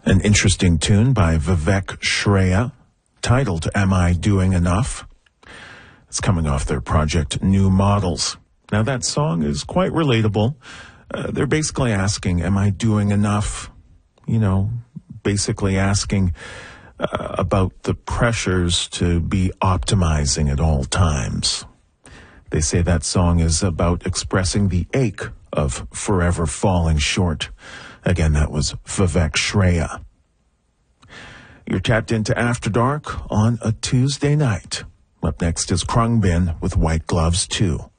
An interesting tune by Vivek Shraya, titled Am I Doing Enough? It's coming off their project New Models. Now that song is quite relatable. They're basically asking, am I doing enough? You know, basically asking about the pressures to be optimizing at all times. They say that song is about expressing the ache of forever falling short. Again, that was Vivek Shraya. You're tapped into After Dark on a Tuesday night. Up next is Krungbin with White Gloves 2.